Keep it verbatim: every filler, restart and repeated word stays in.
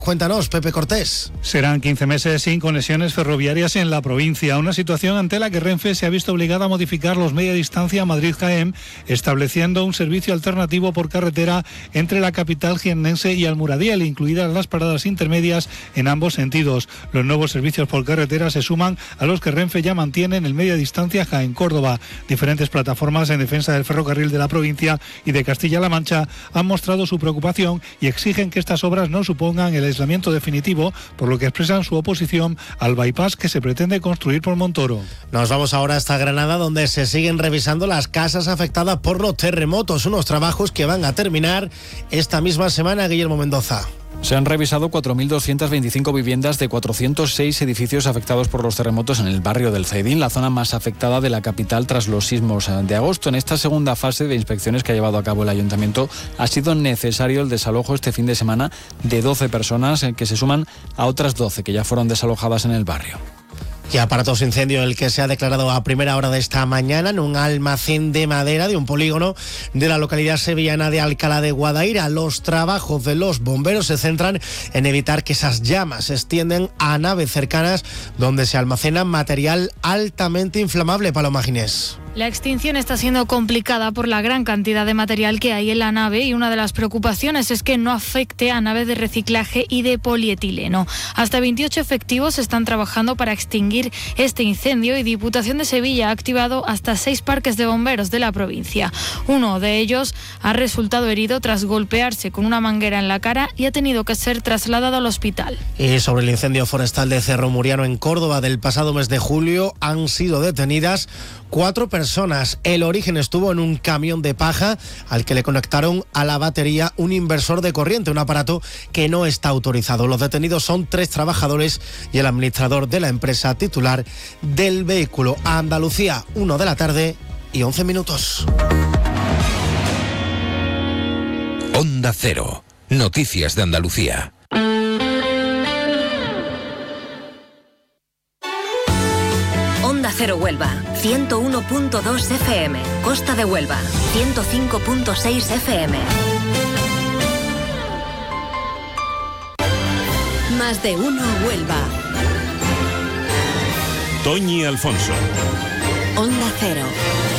Cuéntanos, Pepe Cortés. Serán quince meses sin conexiones ferroviarias en la provincia, una situación ante la que Renfe se ha visto obligada a modificar los media distancia Madrid-Jaén, estableciendo un servicio alternativo por carretera entre la capital jiennense y Almuradiel, incluidas las paradas intermedias en ambos sentidos. Los nuevos servicios por carretera se suman a los que Renfe ya mantiene en el media distancia Jaén-Córdoba. Diferentes plataformas en defensa del ferrocarril de la provincia y de Castilla-La Mancha han mostrado su preocupación y exigen que estas obras no supongan el aislamiento definitivo, por lo que expresan su oposición al bypass que se pretende construir por Montoro. Nos vamos ahora hasta Granada, donde se siguen revisando las casas afectadas por los terremotos, unos trabajos que van a terminar esta misma semana. Guillermo Mendoza. Se han revisado cuatro mil doscientas veinticinco viviendas de cuatrocientos seis edificios afectados por los terremotos en el barrio del Zaidín, la zona más afectada de la capital tras los sismos de agosto. En esta segunda fase de inspecciones que ha llevado a cabo el ayuntamiento ha sido necesario el desalojo este fin de semana de doce personas, que se suman a otras doce que ya fueron desalojadas en el barrio. Y aparatoso incendio el que se ha declarado a primera hora de esta mañana en un almacén de madera de un polígono de la localidad sevillana de Alcalá de Guadaira. Los trabajos de los bomberos se centran en evitar que esas llamas se extiendan a naves cercanas donde se almacena material altamente inflamable. Paloma Ginés. La extinción está siendo complicada por la gran cantidad de material que hay en la nave y una de las preocupaciones es que no afecte a naves de reciclaje y de polietileno. Hasta veintiocho efectivos están trabajando para extinguir este incendio y Diputación de Sevilla ha activado hasta seis parques de bomberos de la provincia. Uno de ellos ha resultado herido tras golpearse con una manguera en la cara y ha tenido que ser trasladado al hospital. Y sobre el incendio forestal de Cerro Muriano en Córdoba del pasado mes de julio han sido detenidas cuatro personas. El origen estuvo en un camión de paja al que le conectaron a la batería un inversor de corriente, un aparato que no está autorizado. Los detenidos son tres trabajadores y el administrador de la empresa titular del vehículo. A Andalucía, una de la tarde y once minutos. Onda Cero. Noticias de Andalucía. Onda Cero Huelva, ciento uno punto dos F M. Costa de Huelva, ciento cinco punto seis F M. Más de uno Huelva. Toñi Alfonso. Onda Cero.